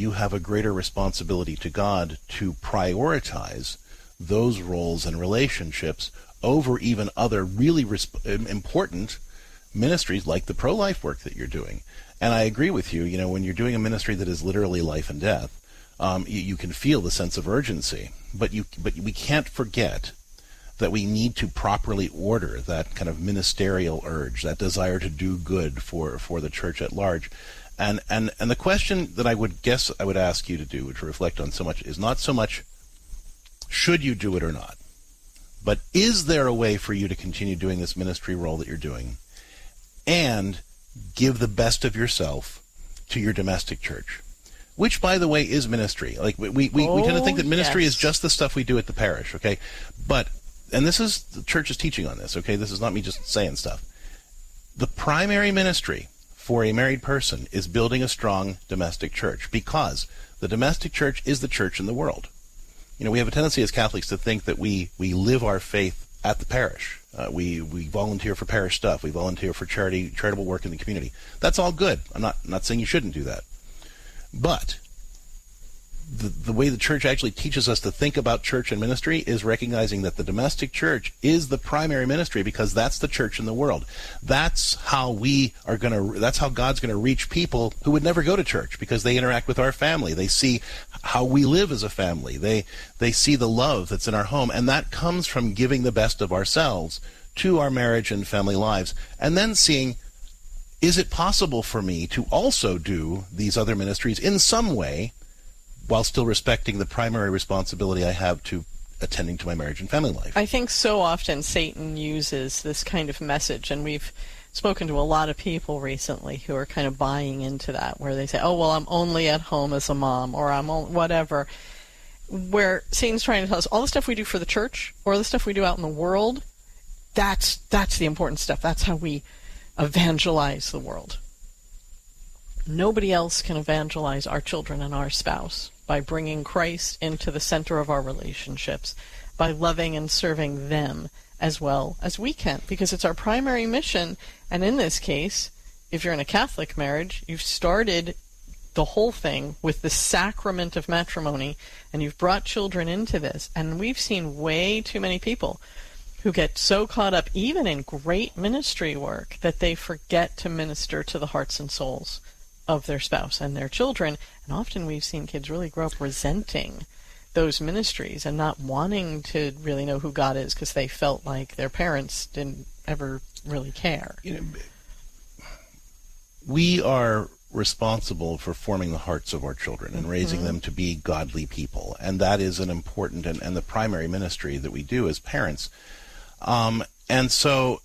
you have a greater responsibility to God to prioritize those roles and relationships over even other really important ministries like the pro-life work that you're doing. And I agree with you, when you're doing a ministry that is literally life and death, you can feel the sense of urgency. But we can't forget that we need to properly order that kind of ministerial urge, that desire to do good for the church at large. And the question that I would ask you to do, to reflect on so much, is not so much should you do it or not, but is there a way for you to continue doing this ministry role that you're doing and give the best of yourself to your domestic church, which, by the way, is ministry. Like we tend to think that ministry is just the stuff we do at the parish, okay? And this is the church's teaching on this, okay? This is not me just saying stuff. The primary ministry for a married person is building a strong domestic church, because the domestic church is the church in the world. We have a tendency as Catholics to think that we live our faith at the parish. We volunteer for parish stuff. We volunteer for charitable work in the community. That's all good. I'm not saying you shouldn't do that. But the way the church actually teaches us to think about church and ministry is recognizing that the domestic church is the primary ministry, because that's the church in the world. That's how God's going to reach people who would never go to church, because they interact with our family. They see how we live as a family. They see the love that's in our home, and that comes from giving the best of ourselves to our marriage and family lives, and then seeing, is it possible for me to also do these other ministries in some way while still respecting the primary responsibility I have to attending to my marriage and family life? I think so often Satan uses this kind of message, and we've spoken to a lot of people recently who are kind of buying into that, where they say, oh, well, I'm only at home as a mom, or I'm whatever, where Satan's trying to tell us all the stuff we do for the church or the stuff we do out in the world, that's the important stuff. That's how we evangelize the world. Nobody else can evangelize our children and our spouse by bringing Christ into the center of our relationships, by loving and serving them as well as we can, because it's our primary mission. And in this case, if you're in a Catholic marriage, you've started the whole thing with the sacrament of matrimony, and you've brought children into this. And we've seen way too many people who get so caught up even in great ministry work that they forget to minister to the hearts and souls of their spouse and their children. And often we've seen kids really grow up resenting those ministries and not wanting to really know who God is, because they felt like their parents didn't ever really care. We are responsible for forming the hearts of our children and raising them to be godly people, and that is an important and the primary ministry that we do as parents. And so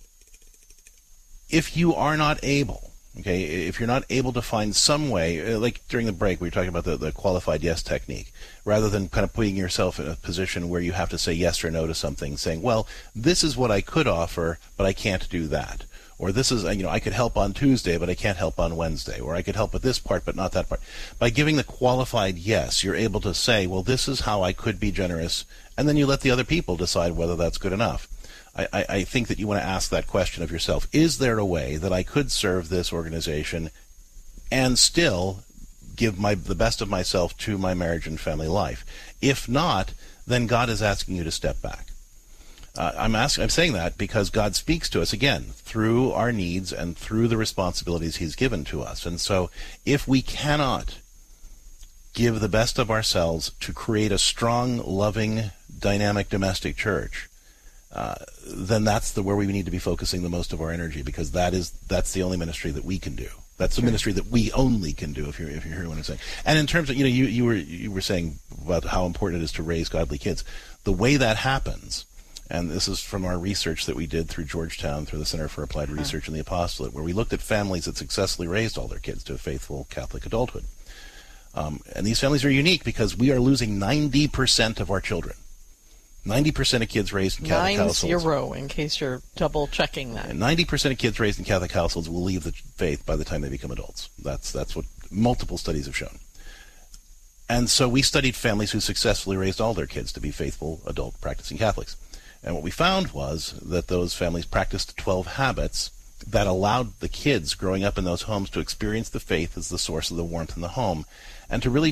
if you are not able, if you're not able to find some way, like during the break we were talking about the qualified yes technique, rather than kind of putting yourself in a position where you have to say yes or no to something, saying, well, this is what I could offer, but I can't do that. Or this is, I could help on Tuesday, but I can't help on Wednesday. Or I could help with this part, but not that part. By giving the qualified yes, you're able to say, well, this is how I could be generous, and then you let the other people decide whether that's good enough. I think that you want to ask that question of yourself. Is there a way that I could serve this organization and still give the best of myself to my marriage and family life? If not, then God is asking you to step back. I'm saying that because God speaks to us, again, through our needs and through the responsibilities he's given to us. And so if we cannot give the best of ourselves to create a strong, loving, dynamic domestic church, then that's where we need to be focusing the most of our energy, because that's the only ministry that we can do. That's the ministry that we only can do, if you're hearing what I'm saying. And in terms of, you were saying about how important it is to raise godly kids. The way that happens, and this is from our research that we did through Georgetown, through the Center for Applied Research in the Apostolate, where we looked at families that successfully raised all their kids to a faithful Catholic adulthood. And these families are unique because we are losing 90% of our children. 90% of kids raised in Catholic households. 90, in case you're double-checking that. 90% of kids raised in Catholic households will leave the faith by the time they become adults. That's what multiple studies have shown. And so we studied families who successfully raised all their kids to be faithful, adult, practicing Catholics. And what we found was that those families practiced 12 habits that allowed the kids growing up in those homes to experience the faith as the source of the warmth in the home, and to really